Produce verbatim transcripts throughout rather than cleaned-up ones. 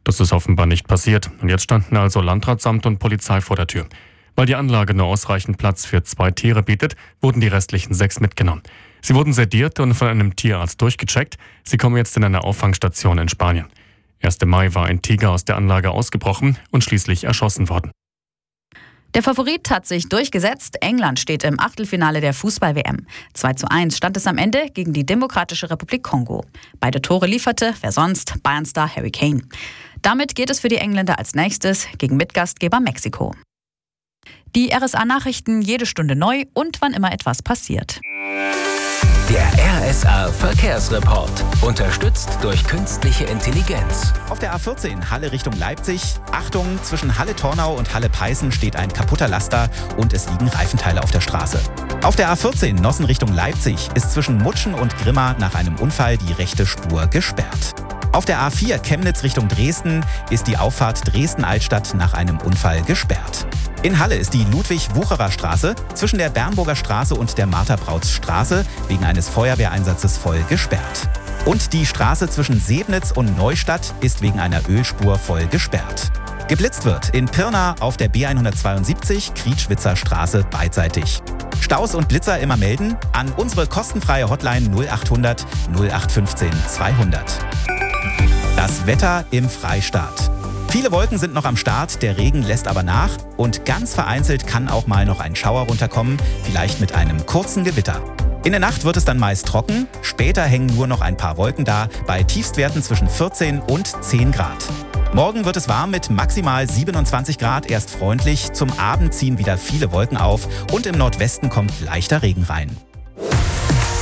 Das ist offenbar nicht passiert. Und jetzt standen also Landratsamt und Polizei vor der Tür. Weil die Anlage nur ausreichend Platz für zwei Tiere bietet, wurden die restlichen sechs mitgenommen. Sie wurden sediert und von einem Tierarzt durchgecheckt. Sie kommen jetzt in eine Auffangstation in Spanien. ersten Mai war ein Tiger aus der Anlage ausgebrochen und schließlich erschossen worden. Der Favorit hat sich durchgesetzt. England steht im Achtelfinale der Fußball-W M. zwei zu eins stand es am Ende gegen die Demokratische Republik Kongo. Beide Tore lieferte, wer sonst, Bayern-Star Harry Kane. Damit geht es für die Engländer als nächstes gegen Mitgastgeber Mexiko. Die R S A-Nachrichten jede Stunde neu und wann immer etwas passiert. Der R S A-Verkehrsreport. Unterstützt durch künstliche Intelligenz. Auf der A vierzehn Halle Richtung Leipzig. Achtung, zwischen Halle-Tornau und Halle-Peißen steht ein kaputter Laster und es liegen Reifenteile auf der Straße. Auf der A vierzehn Nossen Richtung Leipzig ist zwischen Mutschen und Grimma nach einem Unfall die rechte Spur gesperrt. Auf der A vier Chemnitz Richtung Dresden ist die Auffahrt Dresden-Altstadt nach einem Unfall gesperrt. In Halle ist die Ludwig-Wucherer-Straße zwischen der Bernburger Straße und der Martha-Brauts-Straße wegen eines Feuerwehreinsatzes voll gesperrt. Und die Straße zwischen Sebnitz und Neustadt ist wegen einer Ölspur voll gesperrt. Geblitzt wird in Pirna auf der B hundertzweiundsiebzig Krietschwitzer Straße beidseitig. Staus und Blitzer immer melden an unsere kostenfreie Hotline null achthundert null acht fünfzehn zweihundert. Das Wetter im Freistaat. Viele Wolken sind noch am Start, der Regen lässt aber nach und ganz vereinzelt kann auch mal noch ein Schauer runterkommen, vielleicht mit einem kurzen Gewitter. In der Nacht wird es dann meist trocken, später hängen nur noch ein paar Wolken da, bei Tiefstwerten zwischen vierzehn und zehn Grad. Morgen wird es warm mit maximal siebenundzwanzig Grad, erst freundlich, zum Abend ziehen wieder viele Wolken auf und im Nordwesten kommt leichter Regen rein.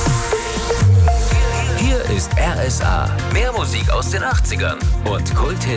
Hier ist R S A, mehr Musik aus den achtzigern und Kulthits